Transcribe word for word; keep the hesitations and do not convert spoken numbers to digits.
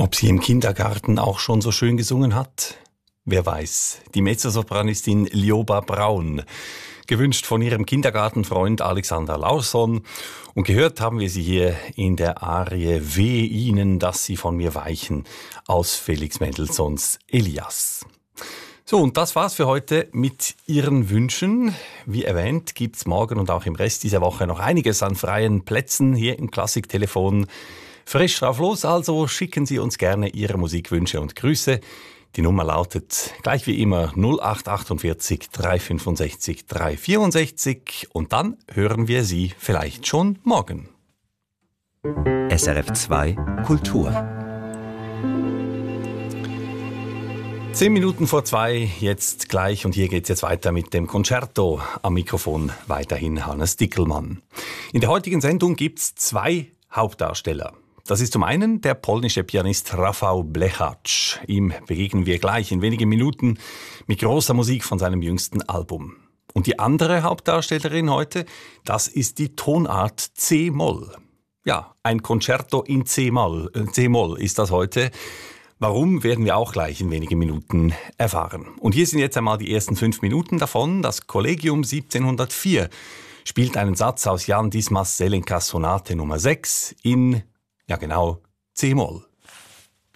Ob sie im Kindergarten auch schon so schön gesungen hat? Wer weiß. Die Mezzosopranistin Lioba Braun, gewünscht von ihrem Kindergartenfreund Alexander Laurson. Und gehört haben wir sie hier in der Arie Wehe Ihnen, dass Sie von mir weichen aus Felix Mendelssohns Elias. So, und das war's für heute mit Ihren Wünschen. Wie erwähnt, gibt's morgen und auch im Rest dieser Woche noch einiges an freien Plätzen hier im Klassiktelefon. Frisch drauf los, also schicken Sie uns gerne Ihre Musikwünsche und Grüße. Die Nummer lautet gleich wie immer null acht achtundvierzig drei fünfundsechzig drei vierundsechzig und dann hören wir Sie vielleicht schon morgen. S R F zwei Kultur. Zehn Minuten vor zwei, jetzt gleich, und hier geht's jetzt weiter mit dem Concerto. Am Mikrofon weiterhin Hannes Dickelmann. In der heutigen Sendung gibt's zwei Hauptdarsteller. Das ist zum einen der polnische Pianist Rafał Blechacz. Ihm begegnen wir gleich in wenigen Minuten mit großer Musik von seinem jüngsten Album. Und die andere Hauptdarstellerin heute, das ist die Tonart C-Moll. Ja, ein Concerto in C-Moll, äh, C-Moll ist das heute. Warum, werden wir auch gleich in wenigen Minuten erfahren. Und hier sind jetzt einmal die ersten fünf Minuten davon. Das Collegium siebzehnhundertvier spielt einen Satz aus Jan Dismas Selenkas Sonate Nummer sechs in, ja genau, C-Moll.